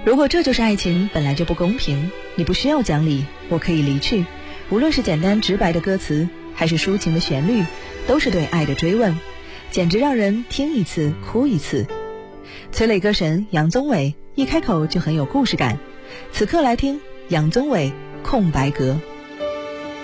如果这就是爱情，本来就不公平。你不需要讲理，我可以离去。无论是简单直白的歌词，还是抒情的旋律，都是对爱的追问，简直让人听一次哭一次。催泪歌神杨宗纬一开口就很有故事感，此刻来听杨宗纬《空白格》。